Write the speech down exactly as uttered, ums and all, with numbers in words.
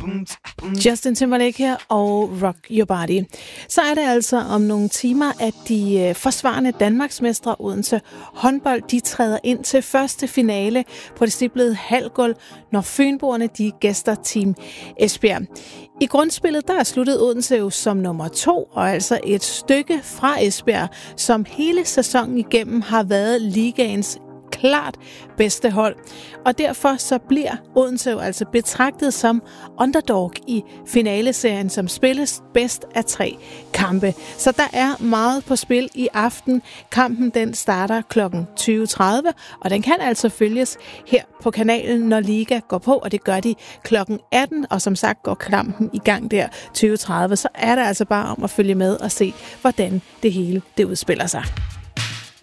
Justin Timberlake her og Rock Your Body. Så er det altså om nogle timer, at de forsvarende Danmarksmestre Odense håndbold, de træder ind til første finale på det stiplede halvgulv, når fynboerne de gæster Team Esbjerg. I grundspillet der er sluttet Odense jo som nummer to, og altså et stykke fra Esbjerg, som hele sæsonen igennem har været ligaens klart bedste hold. Og derfor så bliver Odense jo altså betragtet som underdog i finaleserien, som spilles bedst af tre kampe. Så der er meget på spil i aften. Kampen den starter klokken tyve tredive, og den kan altså følges her på kanalen, når Liga går på, og det gør de klokken atten, og som sagt går kampen i gang der tyve tredive. Så er det altså bare om at følge med og se, hvordan det hele det udspiller sig.